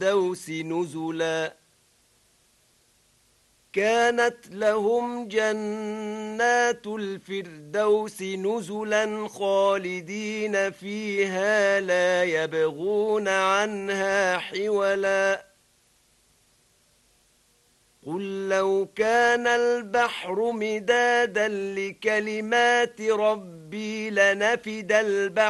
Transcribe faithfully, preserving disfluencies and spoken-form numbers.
الفردوس نزلا كانت لهم جنات الفردوس نزلا خالدين فيها لا يبغون عنها حولا قل لو كان البحر مدادا لكلمات ربي لنفد البحر